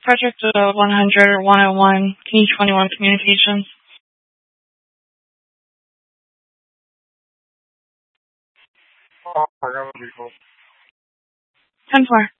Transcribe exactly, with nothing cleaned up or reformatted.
Project uh, one hundred, one oh one, K twenty-one Communications. Oh, I got a vehicle. ten four.